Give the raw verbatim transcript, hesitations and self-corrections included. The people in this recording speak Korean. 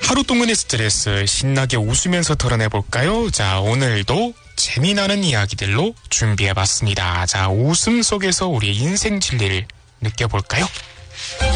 하루 동안의 스트레스 신나게 웃으면서 털어내볼까요? 자, 오늘도 재미나는 이야기들로 준비해봤습니다. 자, 웃음 속에서 우리의 인생 진리를 느껴볼까요?